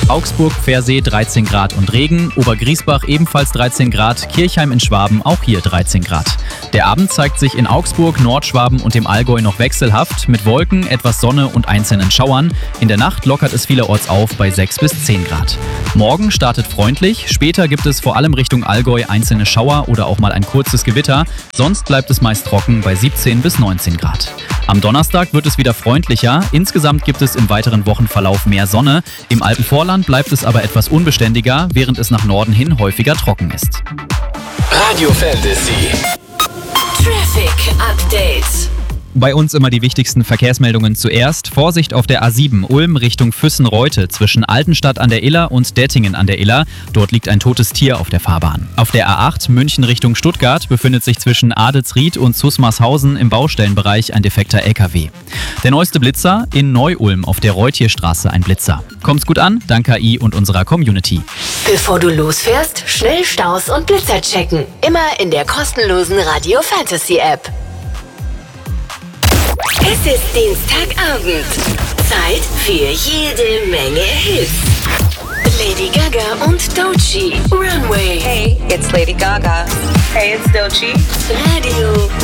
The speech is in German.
Augsburg, Pfersee 13 Grad und Regen, Obergriesbach ebenfalls 13 Grad, Kirchheim in Schwaben auch hier 13 Grad. Der Abend zeigt sich in Augsburg, Nordschwaben und dem Allgäu noch wechselhaft, mit Wolken, etwas Sonne und einzelnen Schauern. In der Nacht lockert es vielerorts auf bei 6 bis 10 Grad. Morgen startet freundlich, später gibt es vor allem Richtung Allgäu einzelne Schauer oder auch mal ein kurzes Gewitter, sonst bleibt es meist trocken bei 17 bis 19 Grad. Am Donnerstag wird es wieder freundlicher, insgesamt gibt es im weiteren Wochenverlauf mehr Sonne, im Alpenvorland bleibt es aber etwas unbeständiger, während es nach Norden hin häufiger trocken ist. Radio Fantasy. Traffic Update. Bei uns immer die wichtigsten Verkehrsmeldungen zuerst. Vorsicht auf der A7 Ulm Richtung Füssen-Reutte zwischen Altenstadt an der Iller und Dettingen an der Iller. Dort liegt ein totes Tier auf der Fahrbahn. Auf der A8 München Richtung Stuttgart befindet sich zwischen Adelsried und Zusmarshausen im Baustellenbereich ein defekter LKW. Der neueste Blitzer in Neu-Ulm auf der Reutierstraße ein Blitzer. Kommt's gut an, dank KI und unserer Community. Bevor du losfährst, schnell Staus und Blitzer checken. Immer in der kostenlosen Radio Fantasy App. Es ist Dienstagabend. Zeit für jede Menge Hits. Lady Gaga und Doechii, Runway. Hey, it's Lady Gaga. Hey, it's Doechii. Radio